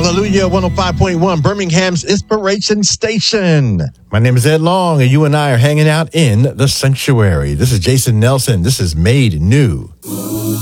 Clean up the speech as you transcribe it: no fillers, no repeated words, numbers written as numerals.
Hallelujah, 105.1, Birmingham's Inspiration Station. My name is Ed Long, and you and I are hanging out in the sanctuary. This is Jason Nelson. This is Made New.